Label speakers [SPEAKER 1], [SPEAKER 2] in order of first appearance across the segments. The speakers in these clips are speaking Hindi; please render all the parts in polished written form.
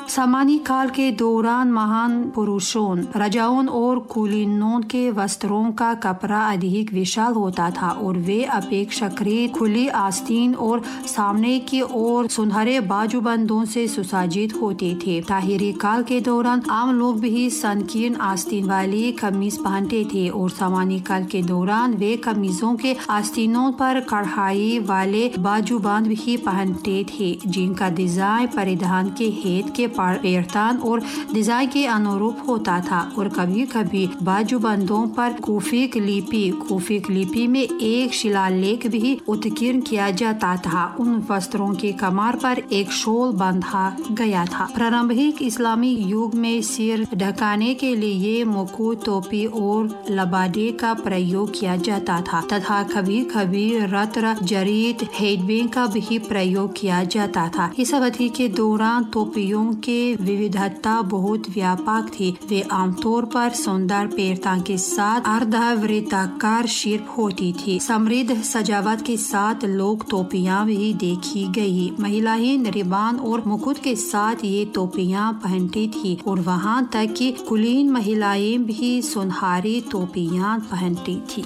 [SPEAKER 1] सामान्य काल के दौरान महान पुरुषों, राजाओं और कुलीनों के वस्त्रों का कपड़ा अधिक विशाल होता था और वे अपेक्षाकृत खुली आस्तीन और सामने की ओर सुनहरे बाजूबंदों से सुसज्जित होते थे। ताहिरी काल के दौरान आम लोग भी संकीर्ण आस्तीन वाली कमीज पहनते थे और सामान्य काल के दौरान वे कमीजों के आस्तीनों पर कढ़ाई वाले बाजूबंद भी पहनते थे, जिनका डिजाइन परिधान के हेत के पैटर्न और डिजाइन के अनुरूप होता था। और कभी कभी बाजूबंदों पर कूफिक लिपि में एक शिलालेख भी उत्कीर्ण किया जाता था। उन वस्त्रों के कमर पर एक शॉल बांधा गया था। प्रारंभिक इस्लामी युग में सिर ढकाने के लिए मुकुट, टोपी और लबादे का प्रयोग किया जाता था तथा कभी कभी रत्न जड़ित हेडबैंड का भी प्रयोग किया जाता था। इस अवधि के दौरान टोपियों के विविधता बहुत व्यापक थी। वे आमतौर पर सुंदर पैटर्न के साथ अर्धवृत्ताकार शेप होती थी। समृद्ध सजावट के साथ लोग टोपियां भी देखी गई। महिलाएं रिबान और मुकुट के साथ ये टोपियां पहनती थी और वहां तक कि कुलीन महिलाएं भी सुनहरी टोपियां पहनती थी।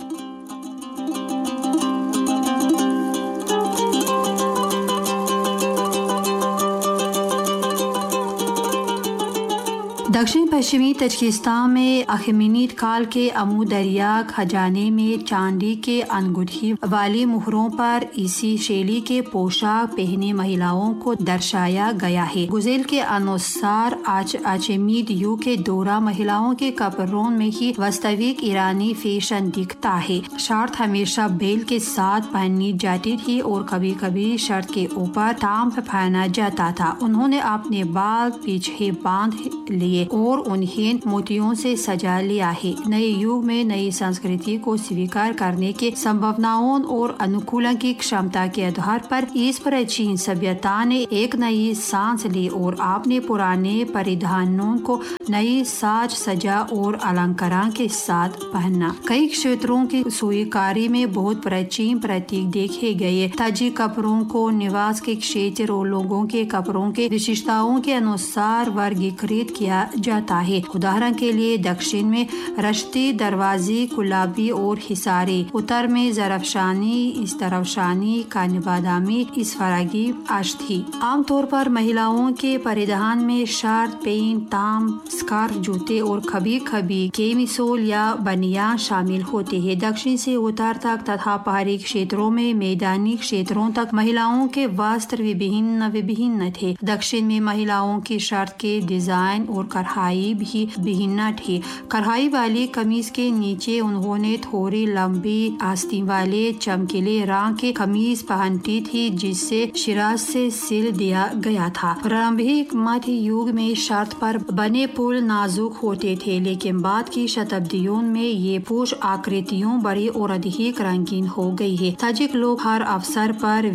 [SPEAKER 1] दक्षिण पश्चिमी तजिकिस्तान में अखेमेनिद काल के अमू दरिया खजाने में चांदी के अंगूठी वाली मुहरों पर इसी शैली के पोशाक पहने महिलाओं को दर्शाया गया है। गुज़ेल के अनुसार अखेमेनिद युग के दौरान महिलाओं के कपड़ों में ही वास्तविक ईरानी फैशन दिखता है। शर्ट हमेशा बेल्ट के साथ पहनी जाती थी और कभी कभी शर्ट के ऊपर टांप पहना जाता था। उन्होंने अपने बाल पीछे बांध लिए और उन्हें मोतियों से सजा लिया है। नए युग में नई संस्कृति को स्वीकार करने के संभावनाओं और अनुकूलन की क्षमता के आधार पर इस प्राचीन सभ्यता ने एक नई सांस ली और अपने पुराने परिधानों को नई साज सजा और अलंकारों के साथ पहना। कई क्षेत्रों की सुईकारी में बहुत प्राचीन प्रतीक देखे गए। ताजिक कपड़ों को निवास के क्षेत्र और लोगों के कपड़ों के विशेषताओं के अनुसार वर्गीकृत किया जाता है। उदाहरण के लिए दक्षिण में रश्ती, दरवाजी, गुलाबी और हिसारी, उत्तर में ज़रफ़शानी, इस्तरफ़शानी, कानबादामी, इसफरागी, अश्ती। आमतौर पर महिलाओं के परिधान में शर्ट, पैंट, ताम, स्कार्फ, जूते और कभी कभी केमिसोल या बनियान शामिल होते हैं। दक्षिण से उत्तर तक तथा पहाड़ी क्षेत्रों में मैदानी क्षेत्रों तक महिलाओं के वस्त्र विभिन्न थे। दक्षिण में महिलाओं की शर्ट के डिजाइन और कढ़ाई भी भिन्न थी। कढ़ाई वाली कमीज के नीचे उन्होंने थोड़ी लंबी आस्तीन वाले चमकीले रंग के कमीज पहनती थी जिसे शिराज से सिल दिया गया था। प्रारंभिक मध्य युग में शर्ट पर बने पुल नाजुक होते थे, लेकिन बाद की शताब्दियों में ये पुष आकृतियों बड़ी और अधिक रंगीन हो गई है। ताजिक लोग हर अवसर पर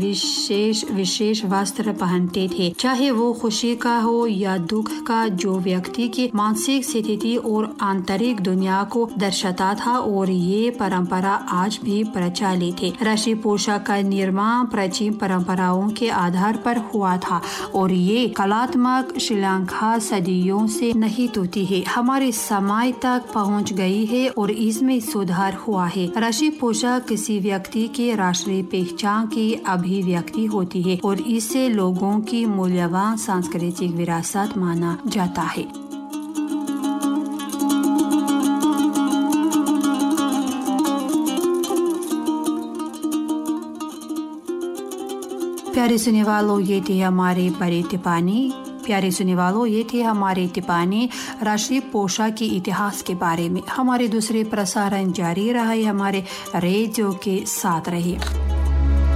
[SPEAKER 1] विशेष वस्त्र पहनते थे, चाहे वो खुशी का हो या दुख का, जो व्यक्ति की मानसिक स्थिति और आंतरिक दुनिया को दर्शाता था और ये परंपरा आज भी प्रचलित है। राष्ट्रीय पोशाक का निर्माण प्राचीन परंपराओं के आधार पर हुआ था और ये कलात्मक श्रीलंका सदियों से नहीं टूटी है, हमारे समय तक पहुंच गई है और इसमें सुधार हुआ है। राष्ट्रीय पोशाक किसी व्यक्ति के राष्ट्रीय पहचान की अभिव्यक्ति होती है और इससे लोगों की मूल्यवान सांस्कृतिक विरासत माना जाता है। प्यारे सुनने वालों, ये थे हमारे बड़े टिप्पणी राष्ट्रीय पोशाक के इतिहास के बारे में। हमारे दूसरे प्रसारण जारी रहे, हमारे रेडियो के साथ रहे।